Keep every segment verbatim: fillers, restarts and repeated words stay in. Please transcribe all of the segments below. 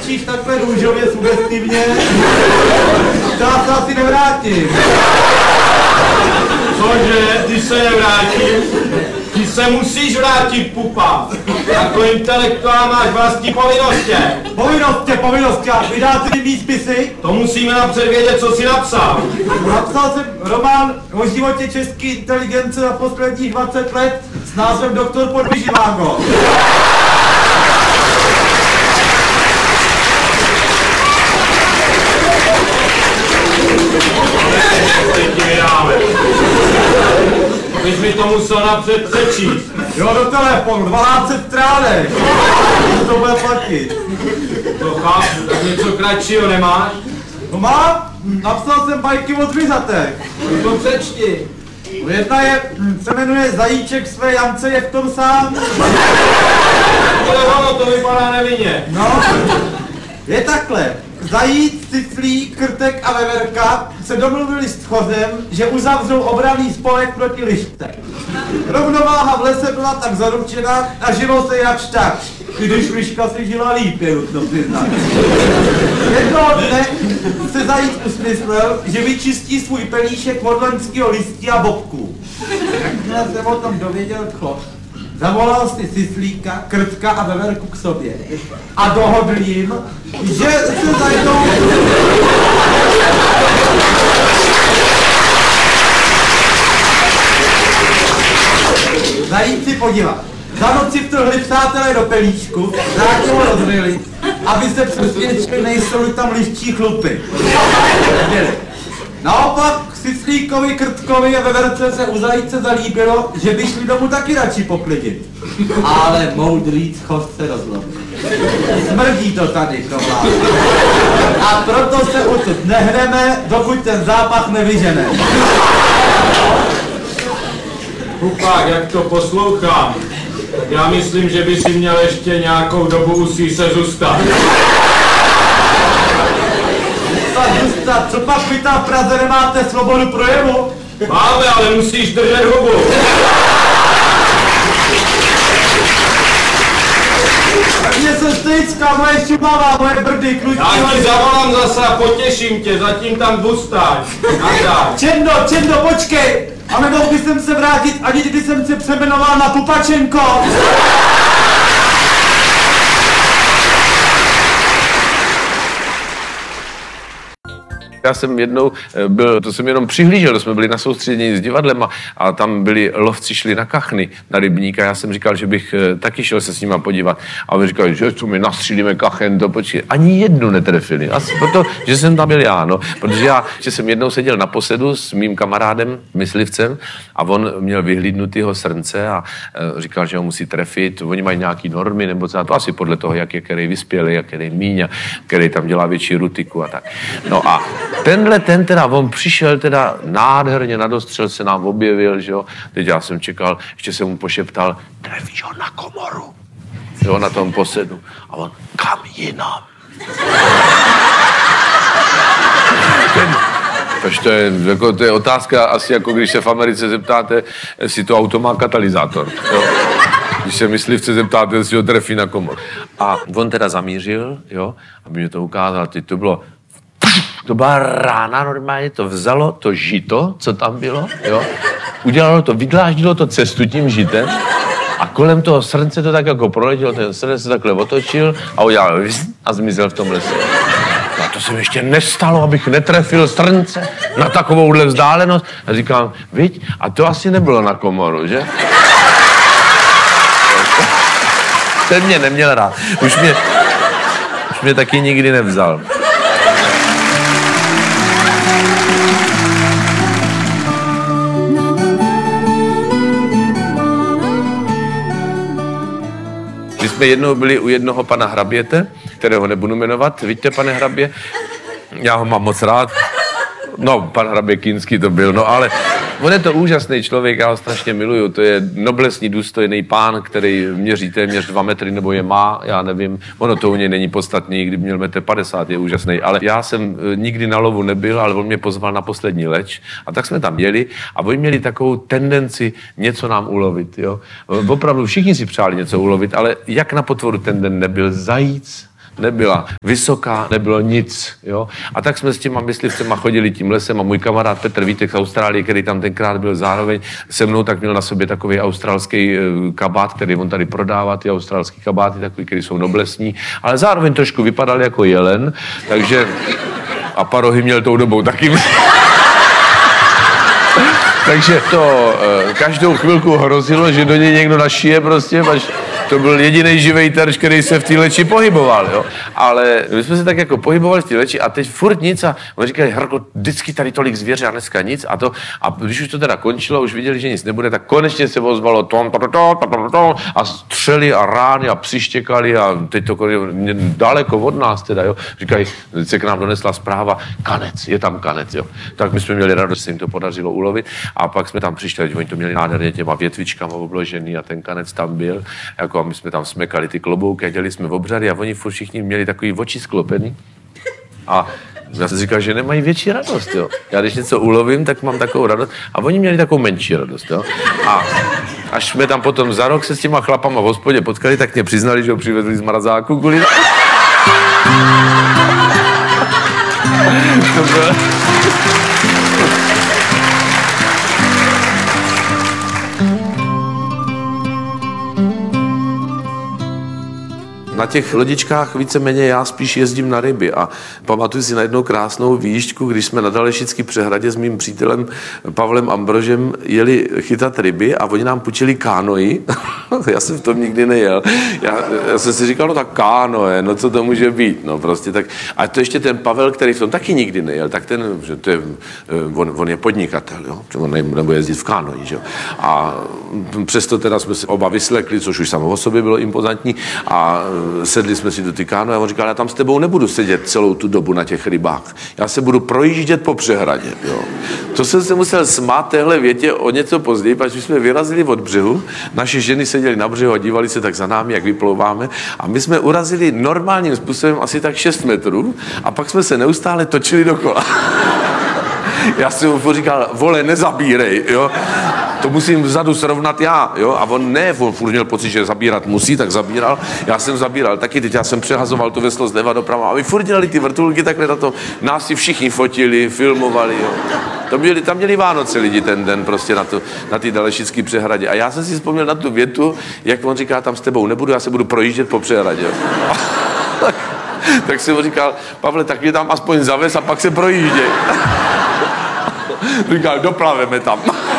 křičíš takhle růžově, sugestivně, já se asi nevrátím. Cože, ty se nevrátím? Ty se musíš vrátit, pupa. Jako intelektuál máš vlastní povinnosti. Povinnosti, povinnosti, vydáte mi výspisy? To musíme napřed vědět, co jsi napsal. Napsal jsem román o životě české inteligence za posledních dvacet let s názvem Doktor Podvyživáno. Když mi to musel napřed přečíst. Jo, do telefonu, dvanáct stránek. To bude platit. To chápu, tak něco kratšího nemáš? No mám, napsal jsem bajky od zvířatek. To přečti. Jedna je, se jmenuje Zajíček své Jance je v tom sám. Ale ono to vypadá nevinně. No, je takhle. Zajíc, Ciclík, Krtek a Veverka se domluvili s Tchořem, že uzavřou obranný spolek proti lišce. Rovnováha v lese byla tak zaručena a žilo se jakž tak, i když liška si žila líp, je nutno přiznat. Jednoho dne se Zajíc usmyslel, že vyčistí svůj pelíšek od loňského listí a bobků. Jakmile jsem o tom dověděl Tchoř, zavolal si Ciclíka, Krtka a Veverku k sobě a dohodl jim, že se zajdou... Zajít si podívat. Za noci vtrhli přátelé do pelíčku, zákon rozryli, aby se přesvědčili, nejsou tam liščí chlupy. Naopak Ciclíkovi, Krtkovi a Veverce se u Zajíce zalíbilo, že by šli domů taky radši poklidit. Ale moudrý Tchoř se rozlomil. Smrdí to tady, prohlásí. A proto se odsud nehneme, dokud ten zápach nevyžene. Pupák, jak to poslouchám, tak já myslím, že by si měl ještě nějakou dobu u Síse zůstat. Zůstat, co pak vy tam v Praze nemáte svobodu projevu? Máme, ale musíš držet hubu. Mně se stejská, moje šumavá, moje brdy, klučky. Já ti zavolám zase a potěším tě, zatím tam bustáš. Čendo, Čendo, počkej! A nemohl bych jsem se vrátit, ani kdyby jsem se přemenoval na Pupačenko. Já jsem jednou byl, to jsem jenom přihlížel, jsme byli na soustředění s divadlem a, a tam byli lovci, šli na kachny, na rybník a já jsem říkal, že bych taky šel se s nima podívat. A oni říkali, že co my nastřílíme kachen, to počkej. Ani jednu netrefili. Asi proto, že jsem tam byl já, no. Protože já, že jsem jednou seděl na posedu s mým kamarádem, myslivcem, a on měl vyhlídnutýho srnce a e, říkal, že ho musí trefit. Oni mají nějaký normy, nebo co, to asi podle toho, jak je který vyspělý, jak který míň, který tam dělá větší rutiku a tak. No a tenhle ten teda, on přišel teda nádherně na dostřel, se nám objevil, že jo. Teď já jsem čekal, ještě jsem mu pošeptal, trefíš ho na komoru. Jo, na tom posedu. A on, kam jinam? Ten, takže to je, jako, to je otázka asi jako když se v Americe zeptáte, jestli to auto má katalyzátor. Jo. Když se myslivce zeptáte, jestli ho trefí na komoru. A on teda zamířil, jo, aby mě to ukázal, teď to bylo To byla rána, normálně to vzalo, to žito, co tam bylo, jo, udělalo to, vydláždilo to cestu tím žitem a kolem toho srnce to tak jako proletělo, ten srnce se takhle otočil a udělal a zmizel v tom lese. A to se mi ještě nestalo, abych netrefil srnce na takovouhle vzdálenost. A říkám, viď, a to asi nebylo na komoru, že? Ten mě neměl rád. Už mě, už mě taky nikdy nevzal. My jsme jednou byli u jednoho pana hraběte, kterého nebudu jmenovat. Víte, pane hrabě? Já ho mám moc rád. No, pan hrabě Kinský to byl, no ale on je to úžasný člověk, já ho strašně miluju. To je noblesní, důstojný pán, který měří téměř dva metry, nebo je má, já nevím. Ono to u něj není podstatný, kdyby měl metr padesát, je úžasný. Ale já jsem nikdy na lovu nebyl, ale on mě pozval na poslední leč. A tak jsme tam jeli a oni měli takovou tendenci něco nám ulovit, jo. Opravdu všichni si přáli něco ulovit, ale jak na potvoru ten den nebyl zajíc, nebyla vysoká, nebylo nic, jo. A tak jsme s těma myslivcema chodili tím lesem a můj kamarád Petr Vítek z Austrálie, který tam tenkrát byl zároveň se mnou, tak měl na sobě takový australský kabát, který on tady prodává, ty australský kabáty, takový, který jsou noblesní, ale zároveň trošku vypadal jako jelen, takže a parohy měl tou dobou taky. Takže to e, každou chvilku hrozilo, že do něj někdo našije prostě, až to byl jediný živej terč, který se v té leči pohyboval, jo. Ale my jsme se tak jako pohybovali v té leči a teď furt nic a on říkali, Harko, vždycky tady tolik zvěře a dneska nic a to, a když už to teda končilo, už viděli, že nic nebude, tak konečně se ozvalo tom, tom, tom, tom, tom, a střely a rány a přištěkali a teď to daleko od nás teda, jo. Říkají, se k nám donesla zpráva, kanec, je tam kanec, jo. Tak my jsme měli radost, že se jim to podařilo ulovit a pak jsme tam přišli, oni to měli nádherně těma větvičkama obložený a ten kanec tam byl, jako a my jsme tam smekali ty klobouky a dělali jsme obřady a oni furt všichni měli takový oči sklopený. A já jsem říkal, že nemají větší radost, jo. Já když něco ulovím, tak mám takovou radost. A oni měli takovou menší radost, jo. A až jsme tam potom za rok se s těma chlapama v hospodě potkali, tak mě přiznali, že ho přivezli z mrazáku kvůli... To bylo... Na těch lodičkách víceméně já spíš jezdím na ryby a pamatuju si na jednou krásnou výjížďku, když jsme na Dalešický přehradě s mým přítelem Pavlem Ambrožem jeli chytat ryby a oni nám půjčili kánoji. Já jsem v tom nikdy nejel. Já, já jsem si říkal, no tak kánoje, no co to může být, no prostě tak. A to ještě ten Pavel, který v tom taky nikdy nejel, tak ten, že to je, on, on je podnikatel, jo, on nebude jezdit v kánoji, že jo. A přesto teda jsme se oba vyslekli, což už samo o sobě bylo impozantní a sedli jsme si do ty káno a on říkal, já tam s tebou nebudu sedět celou tu dobu na těch rybách. Já se budu projíždět po přehradě. Jo. To jsem se musel smát téhle větě o něco později, protože jsme vyrazili od břehu, naše ženy seděly na břehu a dívali se tak za námi, jak vyplouváme a my jsme urazili normálním způsobem asi tak šest metrů a pak jsme se neustále točili dokola. Já jsem mu říkal, vole, nezabírej, jo. To musím vzadu srovnat já, jo. A on ne, on furt měl pocit, že zabírat musí, tak zabíral. Já jsem zabíral taky, teď já jsem přehazoval to veslo zleva doprava. A my furt dělali ty vrtulky takhle na to. Nás si všichni fotili, filmovali, jo. To měli, tam měli Vánoce lidi ten den prostě na, to, na ty Dalešický přehradě. A já jsem si vzpomněl na tu větu, jak on říká, tam s tebou nebudu, já se budu projíždět po přehradě. Tak jsem mu říkal, Pavle, tak mě tam aspoň zavez a pak se projížděj. Říkal, doplaveme tam.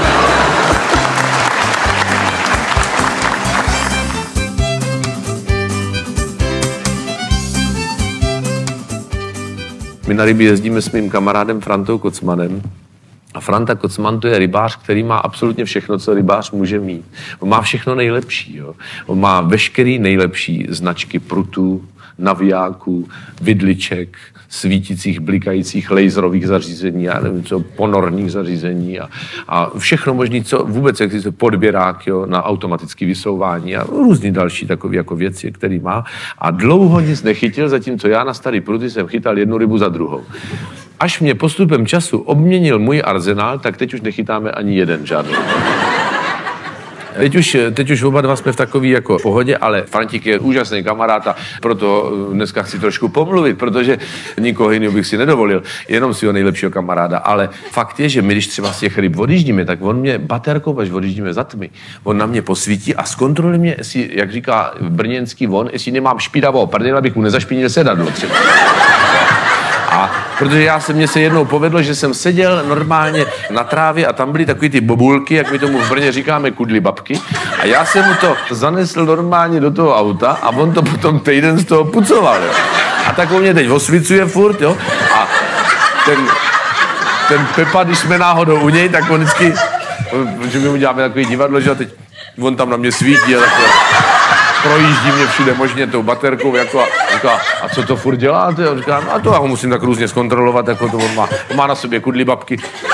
My na ryby jezdíme s mým kamarádem Frantou Kocmanem. A Franta Kocman to je rybář, který má absolutně všechno, co rybář může mít. On má všechno nejlepší. Jo. On má veškerý nejlepší značky prutů, navijáků, vidliček, svítících, blikajících laserových zařízení, já nevím co, ponorných zařízení a, a všechno možné, co vůbec existuje, podběrák, jo, na automatické vysouvání a různý další takové jako věci, který má. A dlouho nic nechytil, zatímco já na starý pruty jsem chytal jednu rybu za druhou. Až mě postupem času obměnil můj arzenál, tak teď už nechytáme ani jeden žádný. Teď už, teď už oba dva jsme v takový jako pohodě, ale Frantík je úžasný kamarád a proto dneska chci trošku pomluvit, protože nikoho jiného bych si nedovolil, jenom svého nejlepšího kamaráda. Ale fakt je, že my, když třeba z těch ryb odjíždíme, tak on mě baterkou, až odjíždíme za tmy, on na mě posvítí a zkontroluje mě, jestli, jak říká brněnský von, jestli nemám špinavou prdel, abych mu nezašpinil sedadlo třeba. A protože já se, mně se jednou povedlo, že jsem seděl normálně na trávě a tam byly takový ty bobulky, jak my tomu v Brně říkáme kudly babky. A já jsem mu to zanesl normálně do toho auta a on to potom týden z toho pucoval. Jo. A tak on mě teď osvicuje furt, jo. A ten, ten Pepa, když jsme náhodou u něj, tak on vždycky, že my mu děláme takový divadlo, že a teď on tam na mě svítí a takhle. Projíždí mě všude možně tou baterkou, jako a říká, a co to furt děláte? A říká, no a to já ho musím tak různě zkontrolovat, jako to on má, on má na sobě kudly babky.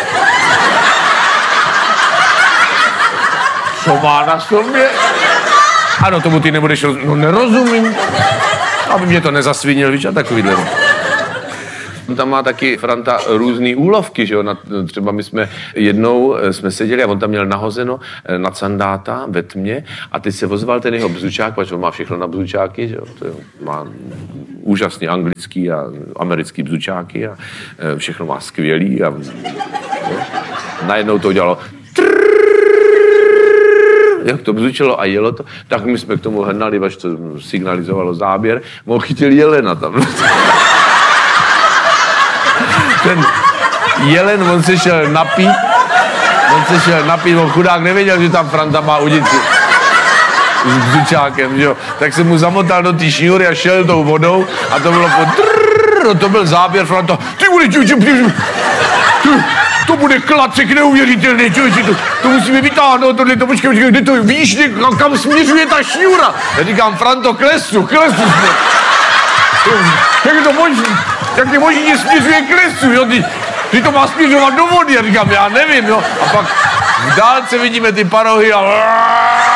Co má na sobě? Ano, tomu ty nebudeš rozumět. No nerozumím. Aby mě to nezasvinil, víš, a takovýhle. Tam má taky Franta různý úlovky, že jo? Na, třeba my jsme jednou jsme seděli a on tam měl nahozeno nad sandáta ve tmě a teď se ozval ten jeho bzučák, protože on má všechno na bzučáky, že jo? To je, má úžasně anglický a americký bzučáky a všechno má skvělý a jo? Najednou to udělalo jak to bzučilo a jelo to, tak my jsme k tomu hnali, až to signalizovalo záběr, on chytil jelena tam. Ten jelen, on se šel napít, on se šel napít, on chudák nevěděl, že tam Franta má udici s bzučákem, jo. Tak se mu zamotal do té šňůry a šel tou vodou a to bylo po trrrr, to byl záběr Franta, ty bude to bude klacek neuvěřitelný, člověče, to, to musíme vytáhnout, tohle, to počkej, počkej, kde to víš, kam, kam směřuje ta šňůra? Já říkám, Franto, klesu, klesu jsme. Jak je to možný? Jak je možný, že směřuje k lesu, jo? Ty, ty to má směřovat do vody, já říkám, já nevím, jo? A pak v dálce vidíme ty parohy a